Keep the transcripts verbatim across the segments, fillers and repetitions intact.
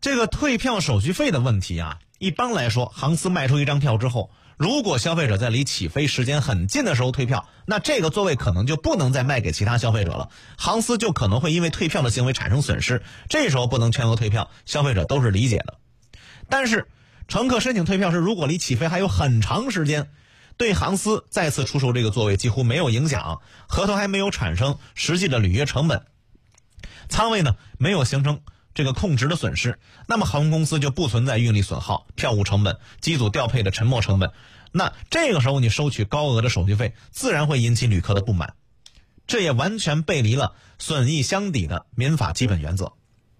这个退票手续费的问题啊，一般来说，航司卖出一张票之后，如果消费者在离起飞时间很近的时候退票，那这个座位可能就不能再卖给其他消费者了，航司就可能会因为退票的行为产生损失，这时候不能全额退票，消费者都是理解的。但是乘客申请退票时，如果离起飞还有很长时间，对航司再次出售这个座位几乎没有影响，合同还没有产生实际的履约成本，舱位呢没有形成这个空值的损失，那么航空公司就不存在运力损耗、票务成本、机组调配的沉没成本，那这个时候你收取高额的手续费，自然会引起旅客的不满，这也完全背离了损益相抵的民法基本原则。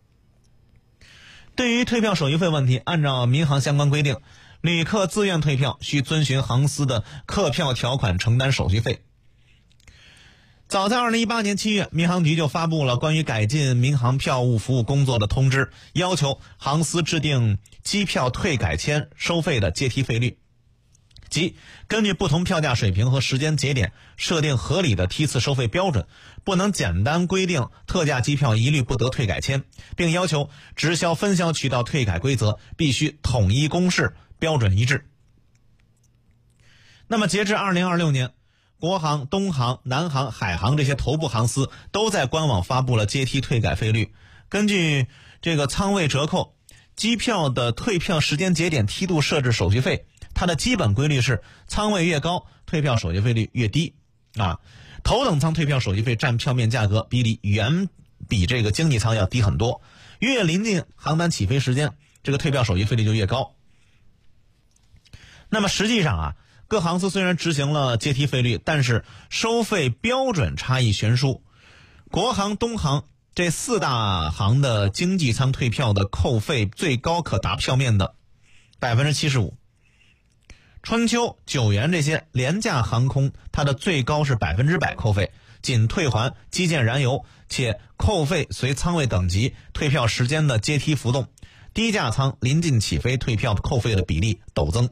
对于退票手续费问题，按照民航相关规定，旅客自愿退票需遵循航司的客票条款承担手续费。早在二零一八年七月，民航局就发布了关于改进民航票务服务工作的通知，要求航司制定机票退改签收费的阶梯费率，即根据不同票价水平和时间节点设定合理的梯次收费标准，不能简单规定特价机票一律不得退改签，并要求直销分销渠道退改规则必须统一公示，标准一致。那么截至二零二六年，国航、东航、南航、海航这些头部航司都在官网发布了阶梯退改费率。根据这个舱位折扣、机票的退票时间节点梯度设置手续费，它的基本规律是舱位越高，退票手续费率越低啊。头等舱退票手续费占票面价格比例远比这个经济舱要低很多，越临近航班起飞时间，这个退票手续费率就越高。那么实际上啊，各航司虽然执行了阶梯费率，但是收费标准差异悬殊。国航、东航这四大航的经济舱退票的扣费最高可达票面的 百分之七十五， 春秋、九元这些廉价航空，它的最高是百分之百扣费，仅退还机件燃油，且扣费随舱位等级、退票时间的阶梯浮动，低价舱临近起飞退票扣费的比例陡增。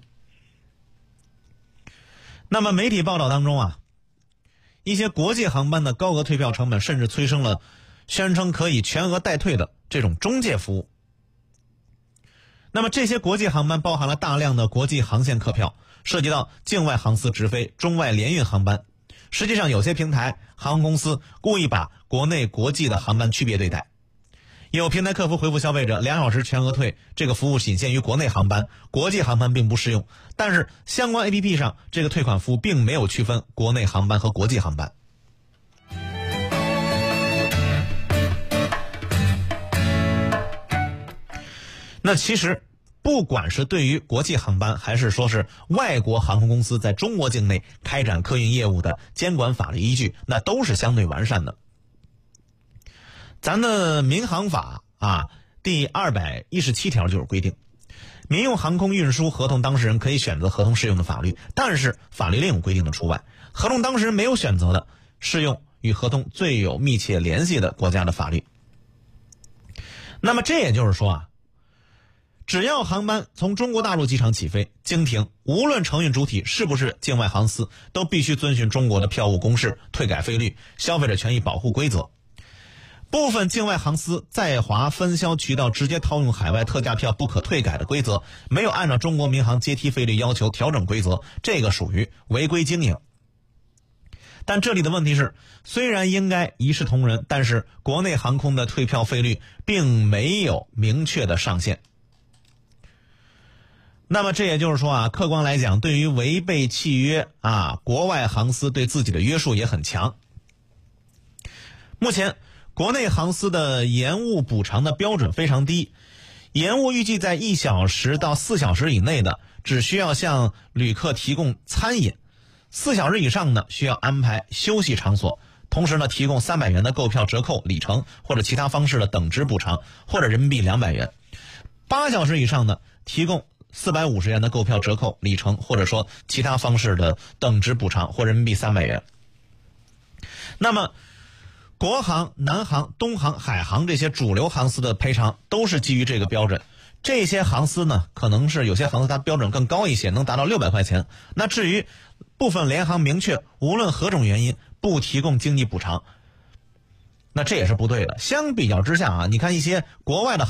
那么媒体报道当中啊，一些国际航班的高额退票成本甚至催生了宣称可以全额代退的这种中介服务。那么这些国际航班包含了大量的国际航线客票，涉及到境外航司直飞、中外联运航班。实际上有些平台、航空公司故意把国内国际的航班区别对待。有平台客服回复消费者两小时全额退，这个服务仅限于国内航班，国际航班并不适用。但是相关 A P P 上这个退款服务并没有区分国内航班和国际航班。那其实不管是对于国际航班，还是说是外国航空公司在中国境内开展客运业务的监管法律依据，那都是相对完善的。咱的民航法啊，第二百一十七条就是规定，民用航空运输合同当事人可以选择合同适用的法律，但是法律另有规定的除外。合同当事人没有选择的，适用与合同最有密切联系的国家的法律。那么这也就是说啊，只要航班从中国大陆机场起飞经停，无论承运主体是不是境外航司，都必须遵循中国的票务公示、退改费率、消费者权益保护规则。部分境外航司在华分销渠道直接套用海外特价票不可退改的规则，没有按照中国民航阶梯费率要求调整规则，这个属于违规经营。但这里的问题是，虽然应该一视同仁，但是国内航空的退票费率并没有明确的上限。那么这也就是说啊，客观来讲，对于违背契约啊，国外航司对自己的约束也很强。目前国内航司的延误补偿的标准非常低，延误预计在一小时到四小时以内的，只需要向旅客提供餐饮；四小时以上的，需要安排休息场所。同时呢，提供三百元的购票折扣、里程或者其他方式的等值补偿，或者人民币两百元。八小时以上的，提供四百五十元的购票折扣、里程或者说其他方式的等值补偿，或人民币三百元。那么国航、南航、东航、海航这些主流航司的赔偿都是基于这个标准。这些航司呢，可能是有些航司它标准更高一些，能达到六百块钱。那至于部分联航明确无论何种原因不提供经济补偿，那这也是不对的。相比较之下啊，你看一些国外的